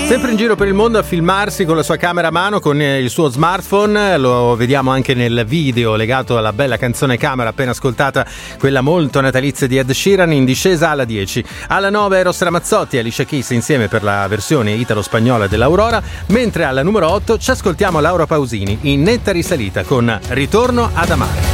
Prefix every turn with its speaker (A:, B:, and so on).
A: Sempre in giro per il mondo a filmarsi con la sua camera a mano, con il suo smartphone, lo vediamo anche nel video legato alla bella canzone Camera appena ascoltata, quella molto natalizia di Ed Sheeran, in discesa alla 10. Alla 9 Eros Ramazzotti e Alicia Keys insieme per la versione italo-spagnola dell'Aurora, mentre alla numero 8 ci ascoltiamo Laura Pausini in netta risalita con Ritorno ad amare.